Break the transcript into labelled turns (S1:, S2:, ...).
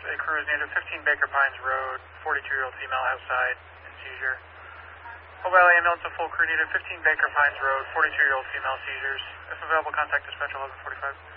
S1: a crew is needed, 15 Baker Pines Road, 42-year-old female outside in seizure. Mobile ambulance, a full crew needed, 15 Baker Pines Road, 42-year-old female seizures. If available, contact dispatch 1145.